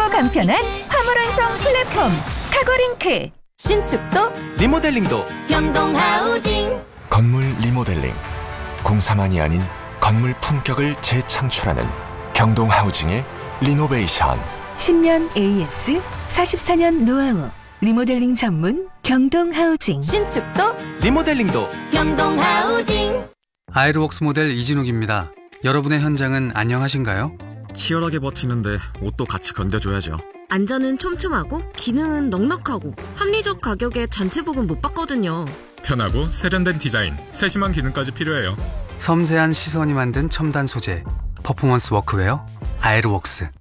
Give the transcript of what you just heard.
간편한 화물 완성 플랫폼 카고링크. 신축도 리모델링도 경동하우징. 건물 리모델링, 공사만이 아닌 건물 품격을 재창출하는 경동하우징의 리노베이션. 10년 AS 44년 노하우 리모델링 전문 경동하우징. 신축도 리모델링도 경동하우징. 아이르웍스 모델 이진욱입니다. 여러분의 현장은 안녕하신가요? 치열하게 버티는데 옷도 같이 견뎌줘야죠. 안전은 촘촘하고 기능은 넉넉하고 합리적 가격에 단체복은 못 받거든요. 편하고 세련된 디자인, 세심한 기능까지 필요해요. 섬세한 시선이 만든 첨단 소재, 퍼포먼스 워크웨어 아이르웍스.